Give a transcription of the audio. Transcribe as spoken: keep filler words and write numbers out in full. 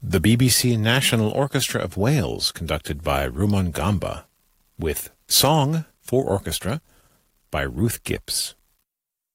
the B B C National Orchestra of Wales, conducted by Rumon Gamba, with Song for Orchestra by Ruth Gibbs.